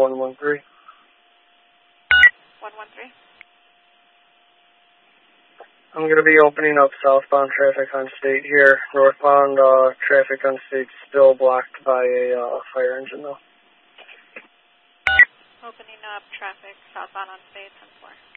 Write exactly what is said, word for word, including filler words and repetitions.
one one three. one one three. I'm going to be opening up southbound traffic on State here. Northbound uh, traffic on State still blocked by a uh, fire engine, though. Opening up traffic southbound on State, ten four.